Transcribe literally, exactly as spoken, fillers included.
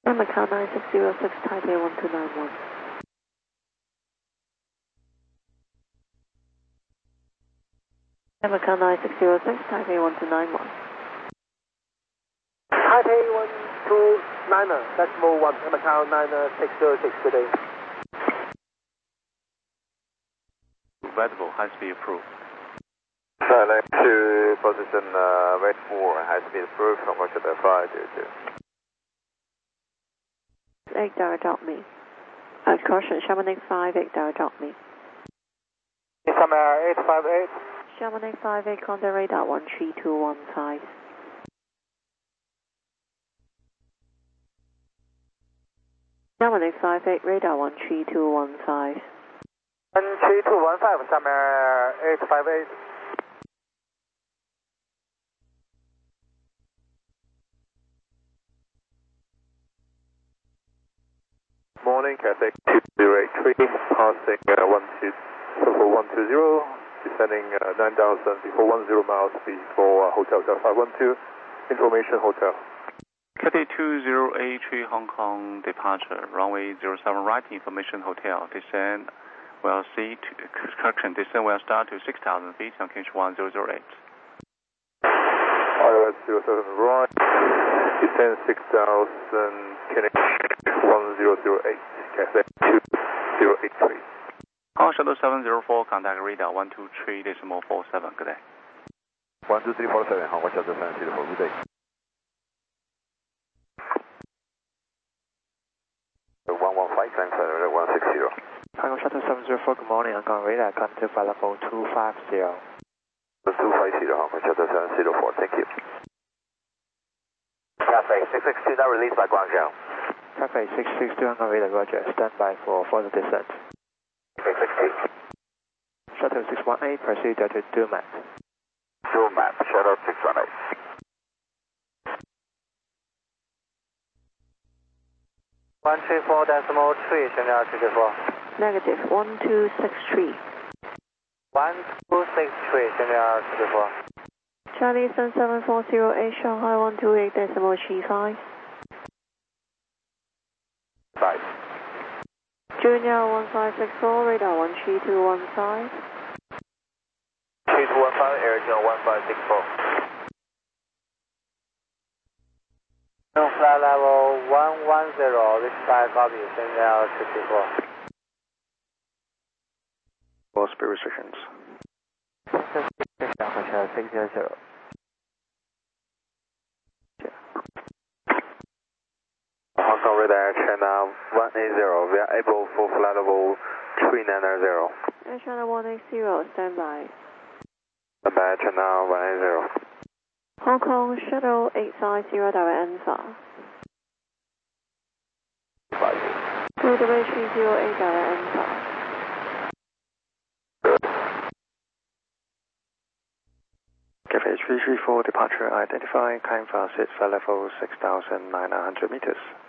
Macau nine six zero six, Taipei one two nine one. Macau nine six zero six, Taipei one two nine one. Taipei one two nine, decimal one, Macau nine six zero six, good day. Available, high speed approved. Select to position uh, wait for high speed approved from Roger five two two. eight direct out me. Uh, caution, Chamonix five eight direct out me. Summer eight five eight. Chamonix five eight, contact radar one three two one five. Chamonix five eight, radar one three two one five. one three two one five, Summer eight five eight. Morning, Cathay two zero eight three, passing uh, one two, one two zero, descending uh, nine thousand before one zero miles before uh, Hotel five one two, information hotel. Cathay two zero eight three, Hong Kong departure, runway zero seven right, information hotel, descend, will see, to, correction, descend will start to six thousand feet on K H one zero zero eight. I O S zero seven right, descend six thousand, K H one zero zero eight, Cathay two zero eight three. Hong Shuttle seven zero four, contact radar one two three decimal four seven, good day. one two three four seven, Hong Kong Shuttle seven zero four, good day. one one five, climb flight one six zero. Hong Kong Shuttle seven zero four, good morning, Hong Kong radar, contact flight level two five zero. two five zero, Hong Kong Shuttle seven zero four, thank you. Cathay six six two, now released by Guangzhou. Cathay six six two, Hong Kong radar, roger, stand by for further descent. six six two. Shuttle six one eight, proceed to do map. Do map, Shuttle six one eight. one three four decimal three, 现在要直接说。 Negative one two six three. one two six three, 现在要直接说。 Charlie Sun seven four zero eight, Shanghai one two eight decimal three five. Five. Junior one five six four, radar one three two one five. three two one five, Air Channel one five six four. Flight level one one zero, this flight copy, 现在要直接说。 For speed restrictions. six zero zero. Hong Kong radar channel one eight zero, we are able for flight level three nine zero. Air Channel one eight zero, stand by. Standby channel one eight zero. Hong Kong Shuttle eight five zero, direct answer. Roadway three zero eight, direct answer. Cathay three three four, departure identified, climb fast at flight level six thousand nine hundred meters.